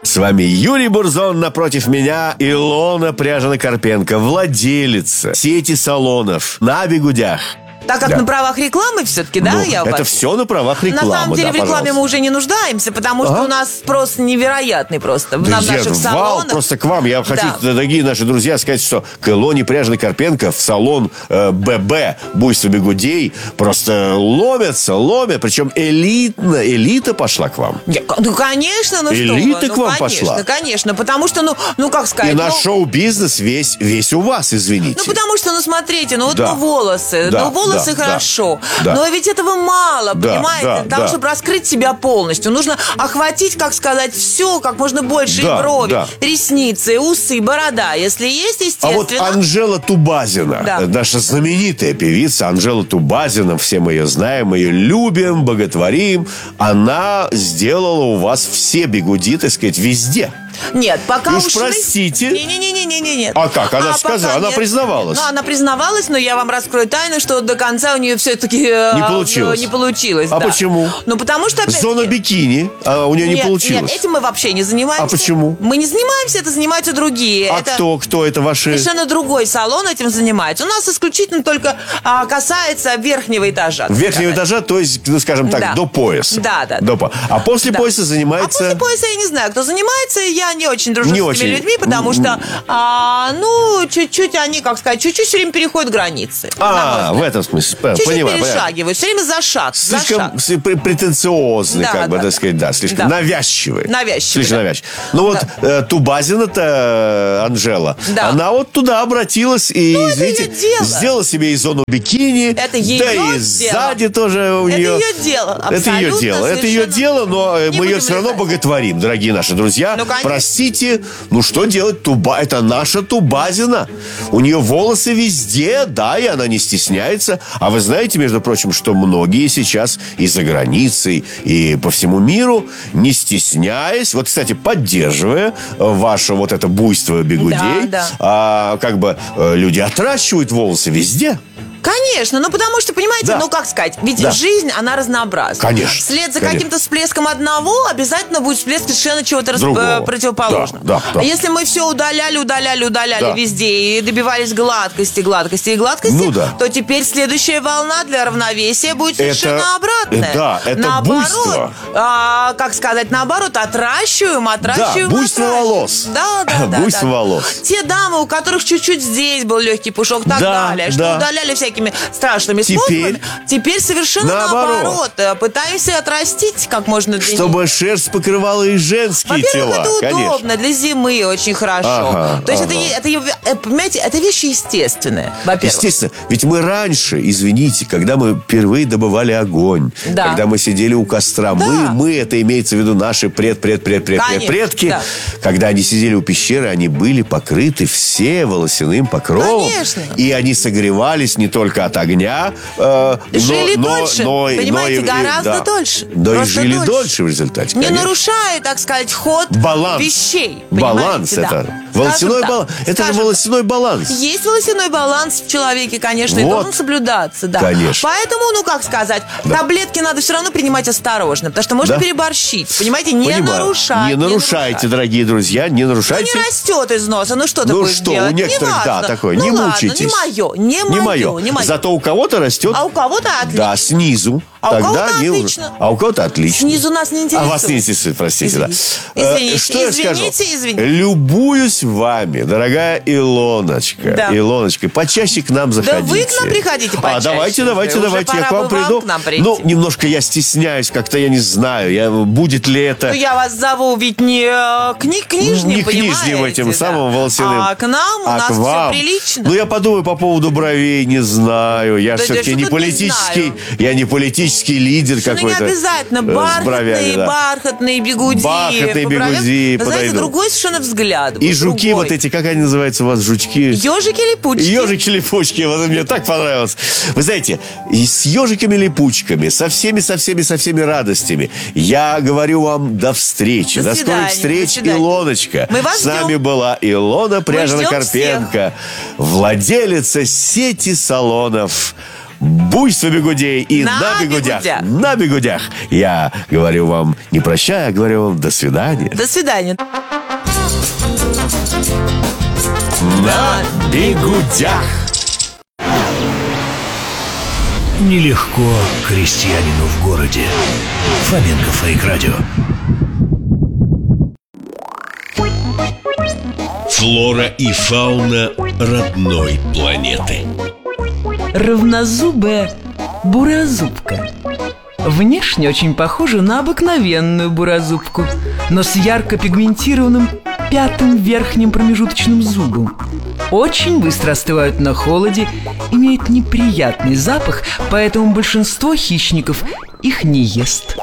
С вами Юрий Бурзон, напротив меня Илона Пряжина-Карпенко, владелица сети салонов на Бигудях. Так как на правах рекламы все-таки, да? Это все на правах рекламы. На самом деле в рекламе мы уже не нуждаемся, потому что у нас спрос невероятный просто в наших салонах. Просто к вам. Я хочу, дорогие наши друзья, сказать, что к Илоне Пряжиной-Карпенко в салон ББ «Буйство бигудей» просто ломят. Причем элита пошла к вам. Ну, конечно, ну элита что вы. к вам пошла. Конечно, потому что, как сказать... И наш шоу-бизнес весь у вас, извините. Потому что, смотрите, волосы. Волосы хорошо. Да. Но ведь этого мало, понимаете? Для того, чтобы раскрыть себя полностью, нужно охватить, как сказать, все, как можно больше. И брови, ресницы, усы, борода. Если есть, естественно. А вот Анжела Тубазина, наша знаменитая певица Анжела Тубазина, все мы ее знаем, мы ее любим, боготворим. Она сделала у вас все бигуди, так сказать, везде. Нет, пока уж простите. Нет. А как? Она сказала, она признавалась. Она признавалась, но я вам раскрою тайну, что до конца у нее все-таки не получилось. А почему? Потому что опять... Зона бикини, а у нее не получилось. Нет, этим мы вообще не занимаемся. А почему? Мы не занимаемся, это занимаются другие. А кто это ваши? Совершенно другой салон этим занимается. У нас исключительно только касается верхнего этажа. Верхнего этажа, то есть, скажем так, до пояса. Да. А после пояса занимается... А после пояса я не знаю, кто занимается. Я не очень дружу с этими людьми, потому что, чуть-чуть они, как сказать, чуть-чуть все время переходят границы. В этом смысле, понимаю. Перешагивают, все время за шаг. Слишком претенциозный, так сказать, слишком навязчивый. Слишком навязчивый. Ну Тубазина-то, Анжела, она вот туда обратилась и, извините, сделала себе и зону бикини. Это ее дело. Да и сзади тоже у нее. Это ее дело. Это ее дело, но мы ее все равно боготворим, дорогие наши друзья. Простите, что делать? Это наша Тубазина. У нее волосы везде, и она не стесняется. А вы знаете, между прочим, что многие сейчас и за границей, и по всему миру, не стесняясь, кстати, поддерживая ваше это буйство бигудей, люди отращивают волосы везде. Конечно, потому что, понимаете, как сказать, ведь жизнь, она разнообразна. Конечно. Вслед за каким-то всплеском одного обязательно будет всплеск совершенно чего-то противоположного. А если мы все удаляли везде и добивались гладкости, то теперь следующая волна для равновесия будет совершенно обратная. Это наоборот, буйство. Наоборот, отращиваем буйство волос. Буйство волос. Те дамы, у которых чуть-чуть здесь был легкий пушок, так далее, что удаляли всякими страшными способами. Теперь совершенно наоборот. Пытаемся отрастить как можно длиннее. Чтобы шерсть покрывала и женские тела. Во-первых, это удобно, для зимы очень хорошо. То есть это, понимаете, это вещь естественная, во-первых. Естественно. Ведь мы раньше, извините, когда мы впервые добывали огонь, когда мы сидели у костра, мы, это имеется в виду наши предки, когда они сидели у пещеры, они были покрыты все волосяным покровом. Конечно. И они согревались не только от огня, жили дольше, понимаете, гораздо дольше. Да, и жили дольше в результате. Не нарушая, так сказать, ход вещей. Баланс это. Волосяной баланс. Это же волосяной баланс. Есть волосяной баланс в человеке, конечно, и должен соблюдаться, Конечно. Поэтому, таблетки надо все равно принимать осторожно, потому что можно переборщить. Понимаете, не нарушать. Не нарушайте, дорогие друзья, не нарушайте. Не растет из носа, что ты будешь делать? У некоторых, такое, не мучайтесь. Не мое. Зато у кого-то растет. А у кого-то отлично. Да, снизу. А у кого-то отлично. А у кого-то отлично. Снизу нас не интересует. А вас не интересует, простите. Извините, я скажу? Любуюсь вами, дорогая Илоночка. Илоночка, почаще к нам заходите. Да вы к нам приходите почаще. Давайте, я к вам приду. Немножко я стесняюсь, как-то я не знаю, будет ли это... я вас зову ведь не к нижним, не к нижним этим самым волосяным. А к нам, у нас все прилично. Я подумаю по поводу бровей, не знаю. Я все-таки не политический, лидер какой-то. Не обязательно. Бархатные бигуди. Вы знаете, другой совершенно взгляд. И жуки эти, как они называются у вас, жучки? Ежики-липучки. Ежики-липучки, мне так понравилось. Вы знаете, и с ежиками-липучками, со всеми радостями, я говорю вам до встречи. До скорых встреч, Илоночка. С нами была Илона Пряжина-Карпенко, владелица сети салонов Буйство бегудей и на бегудях. На бегудях. Я говорю вам не прощай, а говорю вам до свидания. До свидания. На бегудях. Нелегко крестьянину в городе. Фоменко Фейк-радио. Флора и фауна родной планеты. Равнозубая бурозубка. Внешне очень похожа на обыкновенную бурозубку, но с ярко пигментированным пятым верхним промежуточным зубом. Очень быстро остывают на холоде, имеют неприятный запах, поэтому большинство хищников их не ест.